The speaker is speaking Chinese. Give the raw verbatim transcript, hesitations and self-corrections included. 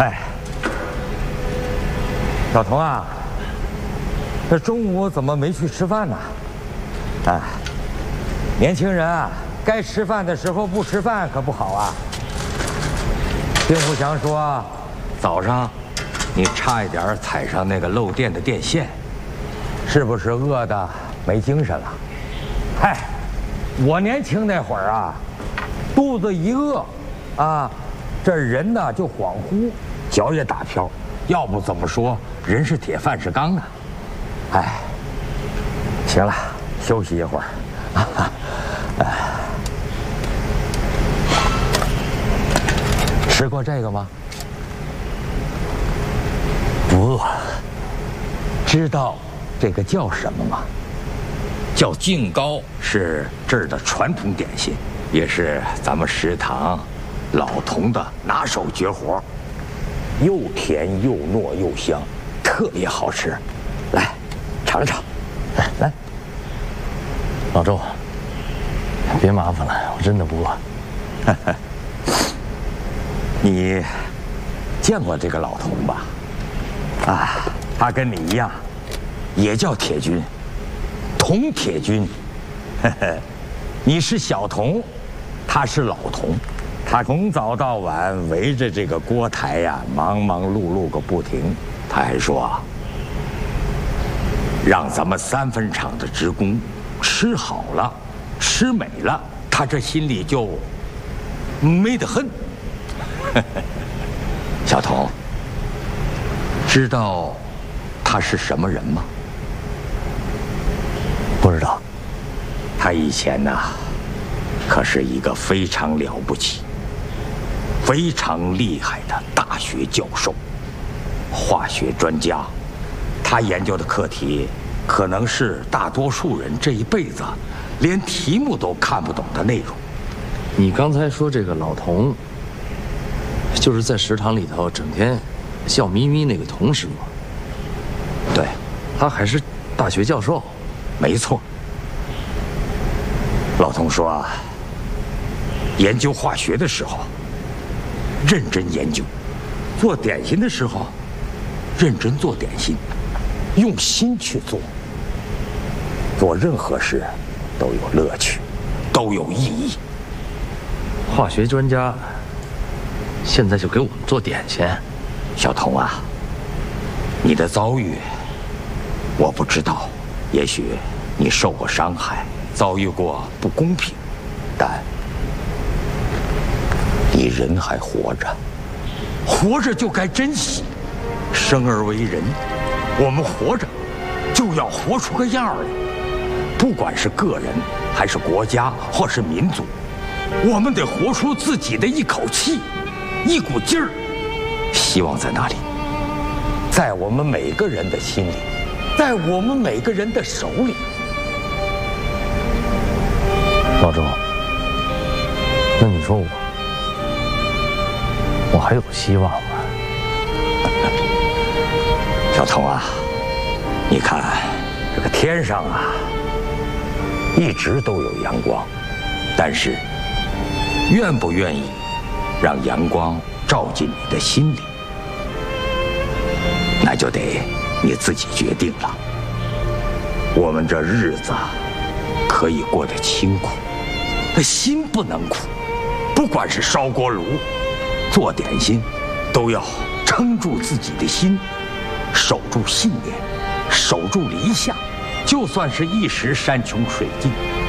哎，小童啊，这中午怎么没去吃饭呢？哎，年轻人啊，该吃饭的时候不吃饭可不好啊。丁福祥说，早上你差一点踩上那个漏电的电线，是不是饿得没精神了？嗨，我年轻那会儿啊，肚子一饿，啊，这人呢就恍惚，脚也打飘。要不怎么说人是铁，饭是钢啊？哎，行了，休息一会儿。啊，吃过这个吗？不饿。知道这个叫什么吗？叫净糕，是这儿的传统点心，也是咱们食堂老童的拿手绝活，又甜又糯又香，特别好吃。来，尝尝。来， 老周，别麻烦了，我真的不饿。 你见过这个老童吧？啊，他跟你一样，也叫铁军，童铁军。你是小童，他是老童，他从早到晚围着这个锅台呀、啊，忙忙碌碌个不停。他还说，让咱们三分厂的职工吃好了，吃美了，他这心里就美得很。小童，知道他是什么人吗？ 不知道。 他以前呢，可是一个非常了不起、非常厉害的大学教授，化学专家。他研究的课题，可能是大多数人这一辈子连题目都看不懂的内容。 你刚才说这个老童，就是在食堂里头整天笑眯眯那个童师傅。 对， 他还是大学教授。 没错。老童说啊，研究化学的时候认真研究，做点心的时候认真做点心，用心去做。做任何事都有乐趣，都有意义。 化学专家现在就给我们做点心。 小童啊，你的遭遇我不知道，也许你受过伤害，遭遇过不公平，但你人还活着，活着就该珍惜。生而为人，我们活着就要活出个样来，不管是个人还是国家或是民族，我们得活出自己的一口气，一股劲儿。希望在哪里？在我们每个人的心里，在我们每个人的手里。 老周，那你说我，我还有希望吗？ 小童啊，你看这个天上啊，一直都有阳光，但是愿不愿意让阳光照进你的心里，那就得你自己决定了。我们这日子可以过得清苦，那心不能苦。不管是烧锅炉、做点心，都要撑住自己的心，守住信念，守住理想。就算是一时山穷水尽，